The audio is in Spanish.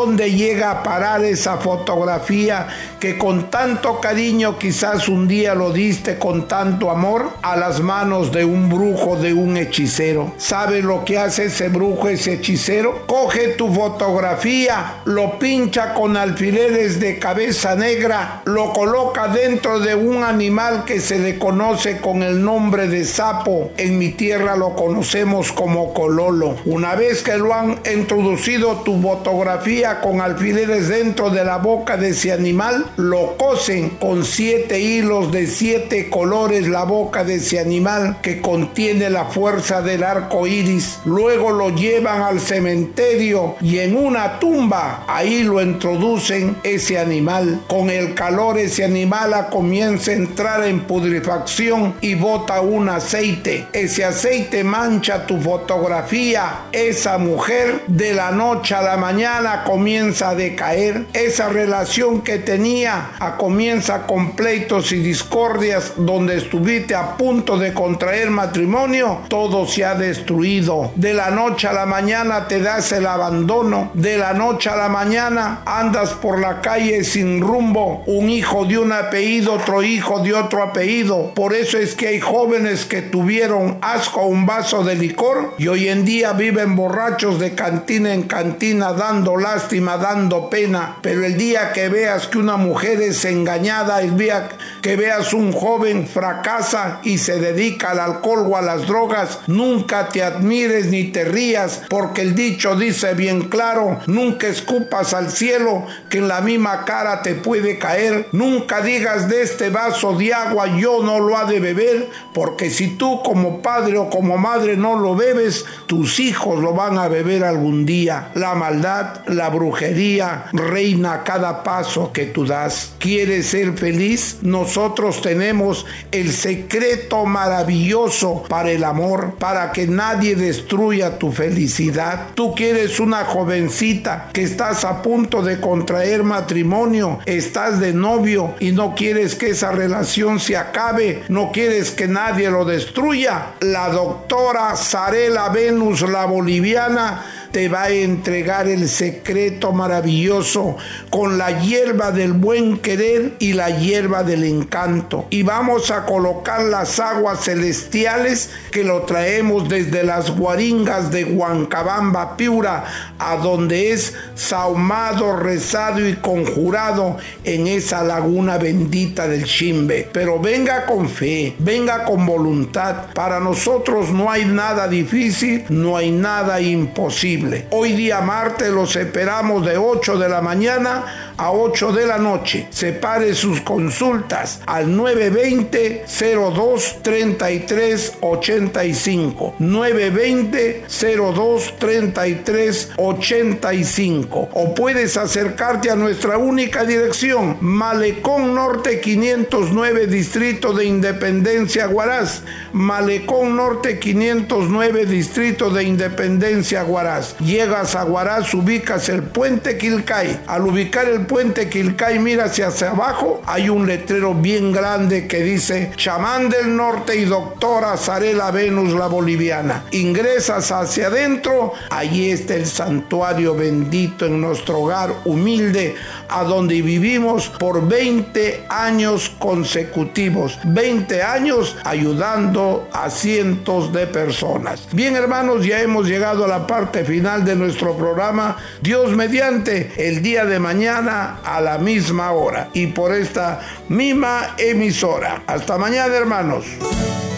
dónde llega a parar esa fotografía que con tanto cariño quizás un día lo diste con tanto amor a las manos de un brujo, de un hechicero. ¿Sabes lo que hace ese brujo, ese hechicero? Coge tu fotografía, lo pincha con alfileres de cabeza negra, lo coloca dentro de un animal que se le conoce con el nombre de sapo. En mi tierra lo conocemos como cololo. Una vez que lo han introducido tu fotografía con alfileres dentro de la boca de ese animal, lo cosen con 7 hilos de 7 colores la boca de ese animal que contiene la fuerza del arco iris. Luego lo llevan al cementerio y en una tumba ahí lo introducen ese animal. Con el calor ese animal comienza a entrar en putrefacción y bota un aceite. Ese aceite mancha tu fotografía. Esa mujer de la noche a la mañana comienza a decaer. Esa relación que tenía comienza con pleitos y discordias. Donde estuviste a punto de contraer matrimonio, todo se ha destruido. De la noche a la mañana te das el abandono. De la noche a la mañana andas por la calle sin rumbo. Un hijo de un apellido, otro hijo de otro apellido. Por eso es que hay jóvenes que tuvieron asco a un vaso de licor y hoy en día viven borrachos de cantina en cantina, dando lástima, dando pena. Pero el día que veas que una mujer es engañada, el día que veas un joven fracasa y se dedica al alcohol o a las drogas, nunca te admires ni te rías, porque el dicho dice bien claro: nunca escupas al cielo, que en la misma cara te puede caer. Nunca digas de este vaso de agua yo no lo ha de beber, porque si tú como padre o como madre no lo bebes, tus hijos lo van a beber algún día. La maldad, la brujería reina a cada paso que tú das. ¿Quieres ser feliz? Nosotros tenemos el secreto maravilloso para el amor, para que nadie destruya tu felicidad. Tú quieres una jovencita que estás a punto de contraer matrimonio, estás de novio y no quieres que esa relación se acabe, no quieres que nadie lo destruya. La doctora Sarela Venus, la boliviana, te va a entregar el secreto maravilloso con la hierba del buen querer y la hierba del encanto. Y vamos a colocar las aguas celestiales que lo traemos desde las guaringas de Huancabamba, Piura, a donde es sahumado, rezado y conjurado en esa laguna bendita del Chimbe. Pero venga con fe, venga con voluntad. Para nosotros no hay nada difícil, no hay nada imposible. Hoy día martes los esperamos de 8 de la mañana a 8 de la noche. Separe sus consultas al 920-02-33-85. 920-02-33-85. O puedes acercarte a nuestra única dirección: Malecón Norte 509, Distrito de Independencia, Huaraz. Malecón Norte 509, Distrito de Independencia, Huaraz. Llegas a Huaraz, ubicas el puente Quilcay. Al ubicar el puente Quilcay, mira hacia abajo, hay un letrero bien grande que dice Chamán del Norte y doctora Sarela Venus, la boliviana. Ingresas hacia adentro, allí está el santuario bendito en nuestro hogar humilde, a donde vivimos por 20 años consecutivos. 20 años ayudando a cientos de personas. Bien, hermanos, ya hemos llegado a la parte final de nuestro programa. Dios mediante, el día de mañana a la misma hora y por esta misma emisora. Hasta mañana, hermanos.